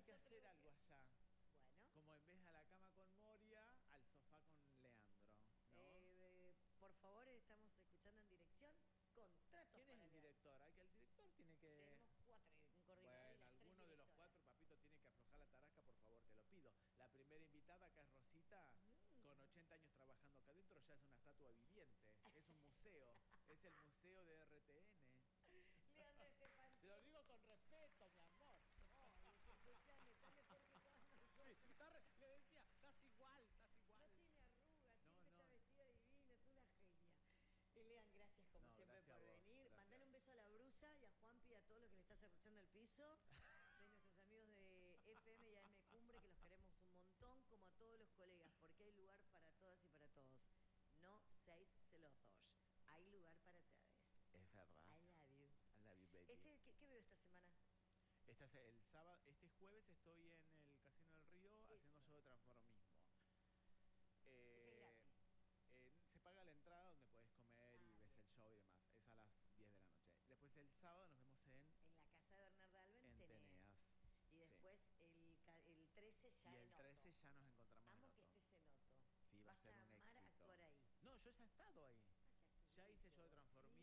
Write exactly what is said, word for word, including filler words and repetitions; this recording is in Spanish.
hay que hacer algo allá. Bueno. Como en vez de a la cama con Moria, al sofá con Leandro, ¿no? Eh, eh, por favor, estamos escuchando en dirección contratos. ¿Quién es el director? Hay que el director tiene que... Tenemos cuatro, un coordinador. Bueno, y las alguno de los cuatro, papito, tiene que aflojar la tarasca, por favor, te lo pido. La primera invitada acá es Rosita, mm. con ochenta años trabajando acá adentro, ya es una estatua viviente, es un museo, es el museo de R T N. Leandro Estefanchuk. Te lo digo con respeto, mi amor. Oh, escuchame, está mejor que todas nosotros. Sí, está re, le decía, estás igual, estás igual. No tiene arrugas, no, siempre no. está vestida divina, es una genia. Lean, gracias como no, siempre gracias por vos, venir. gracias. Mandale un beso a la Brusa y a Juanpi y a todos los que le está cerruchando el piso. De nuestros amigos de F M y A M Cumbre, que los queremos un montón, como a todos los colegas, porque hay lugar para todas y para todos. No seáis celosos. Hay lugar para ustedes. Es verdad. I love you. I love you, baby. Este, ¿qué, ¿Qué veo esta semana? Este es el sábado, este jueves estoy en el Casino del Río Eso. haciendo show de transformismo. Eh, es gratis. Eh, se paga la entrada donde puedes comer ah, y ves bien. el show y demás. Es a las diez de la noche. Después el sábado nos vemos en... En la casa de Bernarda Alben, en Teneas. Teneas. Y después sí. el, el trece ya y en el trece Otto. ya nos encontramos Amo en Otto. que estés en Otto. Sí, va Vas a ser un a amar éxito. actuar ahí. No, yo ya he estado ahí. Ah, ya, ya hice yo de transformismo.